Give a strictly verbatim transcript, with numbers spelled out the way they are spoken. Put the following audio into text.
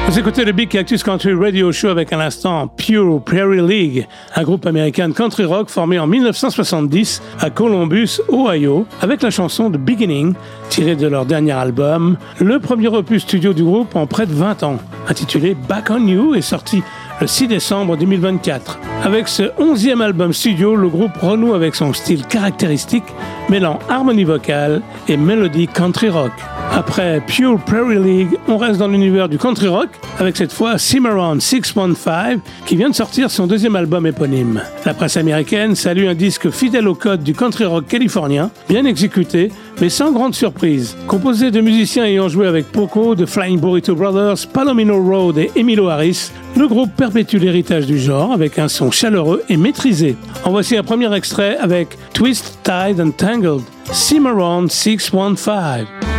Vous écoutez le Big Cactus Country Radio Show avec à l'instant Pure Prairie League, un groupe américain de country rock formé en dix-neuf cent soixante-dix à Columbus, Ohio, avec la chanson The Beginning, tirée de leur dernier album, le premier opus studio du groupe en près de vingt ans, intitulé Back on You, est sorti le six décembre deux mille vingt-quatre. Avec ce onzième album studio, le groupe renoue avec son style caractéristique, mêlant harmonie vocale et mélodie country rock. Après Pure Prairie League, on reste dans l'univers du country rock, avec cette fois Cimarron six cent quinze, qui vient de sortir son deuxième album éponyme. La presse américaine salue un disque fidèle au code du country rock californien, bien exécuté, mais sans grande surprise. Composé de musiciens ayant joué avec Poco, The Flying Burrito Brothers, Palomino Road et Emilio Harris, le groupe perpétue l'héritage du genre avec un son chaleureux et maîtrisé. En voici un premier extrait avec Twist, Tied and Tangled, Cimarron six cent quinze.